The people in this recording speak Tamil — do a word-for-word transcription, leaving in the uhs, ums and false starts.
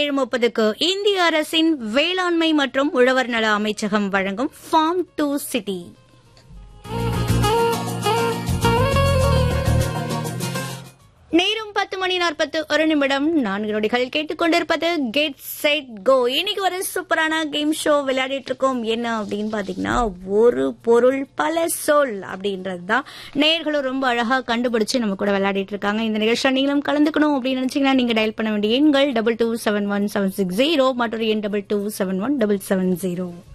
ஏழு முப்பதுக்கு இந்திய அரசின் வேளாண்மை மற்றும் உழவர் நல அமைச்சகம் வழங்கும் ஃபார்ம் டு சிட்டி. நேரம் பத்து மணி நாற்பத்து ஒரு நிமிடம் நான்கு நொடிகள் கேட்டுக்கொண்டிருப்பது கெட் செட் கோ. இன்னைக்கு ஒரு சூப்பரான கேம் ஷோ விளையாடிட்டு இருக்கோம். என்ன அப்படின்னு பாத்தீங்கன்னா, ஒரு பொருள் பல சொல் அப்படின்றது தான். நேயர்களும் ரொம்ப அழகா கண்டுபிடிச்சு நம்ம கூட விளையாடிட்டு இருக்காங்க. இந்த நிகழ்ச்சியில் நீங்களும் கலந்துக்கணும் அப்படின்னு நினைச்சீங்கன்னா நீங்க டயல் பண்ண வேண்டிய எண்கள் double two seven one seven six zero மற்றொரு எண் double two seven one double seven zero.